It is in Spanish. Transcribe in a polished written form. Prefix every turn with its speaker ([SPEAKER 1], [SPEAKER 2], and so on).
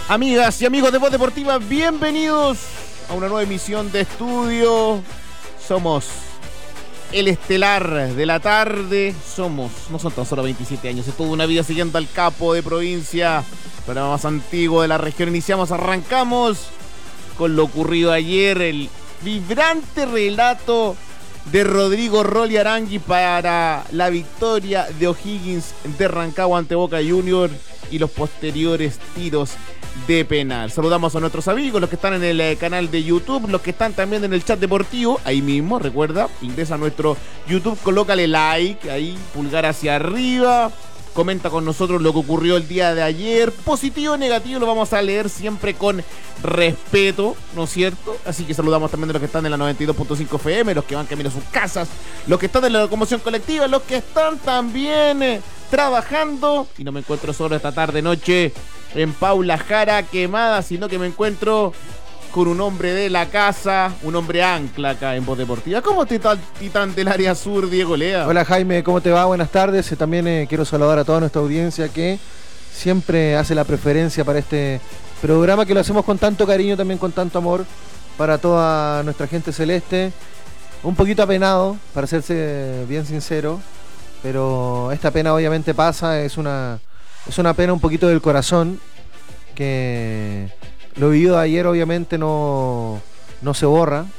[SPEAKER 1] Amigas y amigos de Voz Deportiva, bienvenidos a una nueva emisión de estudio. Somos el estelar de la tarde. No son tan solo 27 años, es toda una vida siguiendo al capo de provincia, programa más antiguo de la región. Arrancamos con lo ocurrido ayer, el vibrante relato de Rodrigo Rolly Arangui para la victoria de O'Higgins de Rancagua ante Boca Juniors y los posteriores tiros de penal. Saludamos a nuestros amigos, los que están en el canal de YouTube, los que están también en el chat deportivo, ahí mismo, recuerda, ingresa a nuestro YouTube, colócale like, ahí, pulgar hacia arriba, comenta con nosotros lo que ocurrió el día de ayer, positivo o negativo, lo vamos a leer siempre con respeto, ¿no es cierto? Así que saludamos también a los que están en la 92.5 FM, los que van camino a sus casas, los que están en la locomoción colectiva, los que están también trabajando, y no me encuentro solo esta tarde noche en Paula Jara quemada, sino que me encuentro con un hombre de la casa, un hombre ancla acá en Voz Deportiva. ¿Cómo te está el titán del área sur, Diego Lea?
[SPEAKER 2] Hola Jaime, ¿cómo te va? Buenas tardes. También quiero saludar a toda nuestra audiencia que siempre hace la preferencia para este programa, que lo hacemos con tanto cariño, también con tanto amor para toda nuestra gente celeste. Un poquito apenado, para serse bien sincero, pero esta pena obviamente pasa, es una pena un poquito del corazón, que lo vivido de ayer obviamente no se borra,